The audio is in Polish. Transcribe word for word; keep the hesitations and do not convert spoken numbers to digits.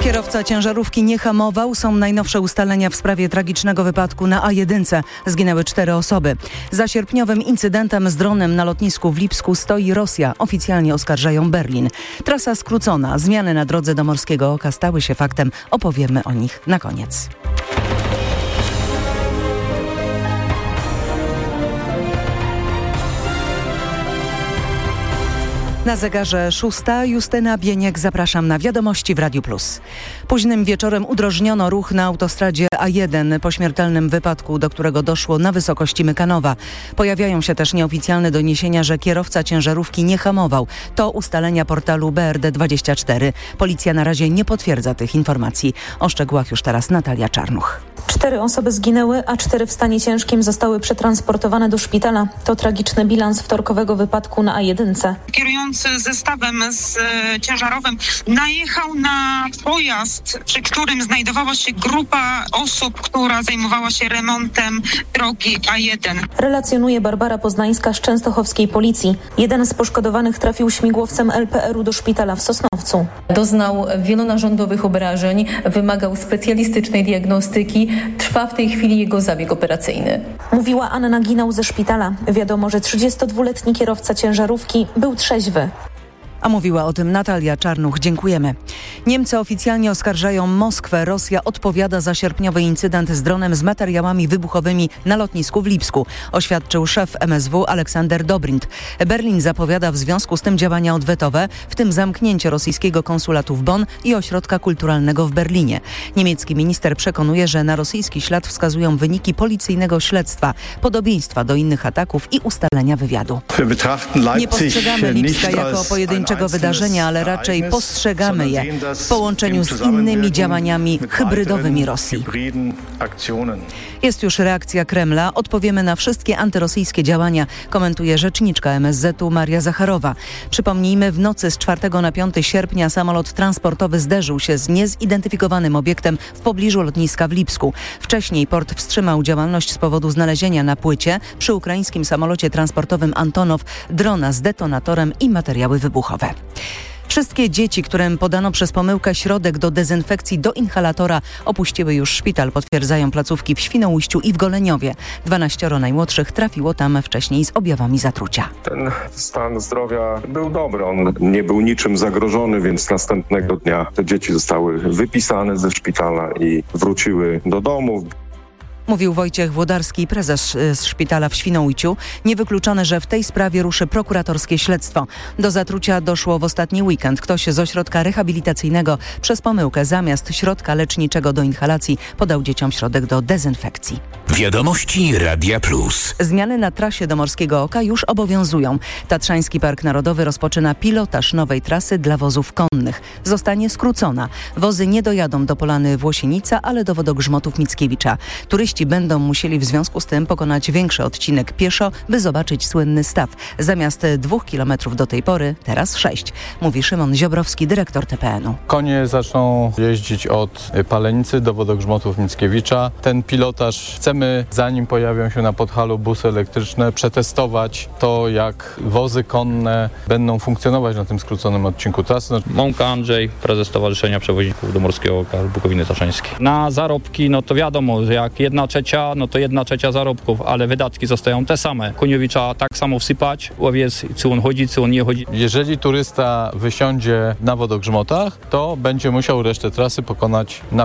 Kierowca ciężarówki nie hamował. Są najnowsze ustalenia w sprawie tragicznego wypadku na A jeden. Zginęły cztery osoby. Za sierpniowym incydentem z dronem na lotnisku w Lipsku stoi Rosja. Oficjalnie oskarżają Berlin. Trasa skrócona. Zmiany na drodze do Morskiego Oka stały się faktem. Opowiemy o nich na koniec. Na zegarze szósta. Justyna Bieniek, zapraszam na Wiadomości w Radiu Plus. Późnym wieczorem udrożniono ruch na autostradzie A jeden po śmiertelnym wypadku, do którego doszło na wysokości Mykanowa. Pojawiają się też nieoficjalne doniesienia, że kierowca ciężarówki nie hamował. To ustalenia portalu B R D dwadzieścia cztery. Policja na razie nie potwierdza tych informacji. O szczegółach już teraz Natalia Czarnuch. Cztery osoby zginęły, a cztery w stanie ciężkim zostały przetransportowane do szpitala. To tragiczny bilans wtorkowego wypadku na A jeden. Kierujący zestawem z e, ciężarowym najechał na pojazd, przy którym znajdowała się grupa osób, która zajmowała się remontem drogi A jeden. Relacjonuje Barbara Poznańska z częstochowskiej policji. Jeden z poszkodowanych trafił śmigłowcem L P R u do szpitala w Sosnowcu. Doznał wielonarządowych obrażeń, wymagał specjalistycznej diagnostyki. Trwa w tej chwili jego zabieg operacyjny. Mówiła Anna Ginał ze szpitala. Wiadomo, że trzydziestodwuletni kierowca ciężarówki był trzeźwy. A mówiła o tym Natalia Czarnuch. Dziękujemy. Niemcy oficjalnie oskarżają Moskwę. Rosja odpowiada za sierpniowy incydent z dronem z materiałami wybuchowymi na lotnisku w Lipsku, oświadczył szef M S W Aleksander Dobrindt. Berlin zapowiada w związku z tym działania odwetowe, w tym zamknięcie rosyjskiego konsulatu w Bonn i ośrodka kulturalnego w Berlinie. Niemiecki minister przekonuje, że na rosyjski ślad wskazują wyniki policyjnego śledztwa, podobieństwa do innych ataków i ustalenia wywiadu. Nie postrzegamy Lipska jako pojedynczego wydarzenia, ale raczej postrzegamy je w połączeniu z innymi działaniami hybrydowymi Rosji. Jest już reakcja Kremla. Odpowiemy na wszystkie antyrosyjskie działania, komentuje rzeczniczka M S Z u Maria Zacharowa. Przypomnijmy, w nocy z czwartego na piąty sierpnia samolot transportowy zderzył się z niezidentyfikowanym obiektem w pobliżu lotniska w Lipsku. Wcześniej port wstrzymał działalność z powodu znalezienia na płycie przy ukraińskim samolocie transportowym Antonow drona z detonatorem i materiały wybuchowe. Wszystkie dzieci, którym podano przez pomyłkę środek do dezynfekcji do inhalatora, opuściły już szpital, potwierdzają placówki w Świnoujściu i w Goleniowie. Dwanaścioro najmłodszych trafiło tam wcześniej z objawami zatrucia. Ten stan zdrowia był dobry, on nie był niczym zagrożony, więc następnego dnia te dzieci zostały wypisane ze szpitala i wróciły do domów. Mówił Wojciech Włodarski, prezes z szpitala w Świnoujściu. Niewykluczone, że w tej sprawie ruszy prokuratorskie śledztwo. Do zatrucia doszło w ostatni weekend. Ktoś z ośrodka rehabilitacyjnego przez pomyłkę zamiast środka leczniczego do inhalacji podał dzieciom środek do dezynfekcji. Wiadomości Radia Plus. Zmiany na trasie do Morskiego Oka już obowiązują. Tatrzański Park Narodowy rozpoczyna pilotaż nowej trasy dla wozów konnych. Zostanie skrócona. Wozy nie dojadą do Polany Włosienica, ale do wodogrzmotów Mickiewicza. Turyści będą musieli w związku z tym pokonać większy odcinek pieszo, by zobaczyć słynny staw. Zamiast dwóch kilometrów do tej pory, teraz sześć, mówi Szymon Ziobrowski, dyrektor T P N u. Konie zaczną jeździć od Palenicy do wodogrzmotów Mickiewicza. Ten pilotaż chcemy, zanim pojawią się na Podhalu busy elektryczne, przetestować to, jak wozy konne będą funkcjonować na tym skróconym odcinku trasy. Mąka Andrzej, prezes Stowarzyszenia Przewoźników do Morskiego Oka Bukowiny Taszańskiej. Na zarobki, no to wiadomo, że jak jedna trzecia, no to jedna trzecia zarobków, ale wydatki zostają te same. Koniowi trzeba tak samo wsypać, łowiec, czy on chodzi, czy on nie chodzi. Jeżeli turysta wysiądzie na wodogrzmotach, to będzie musiał resztę trasy pokonać na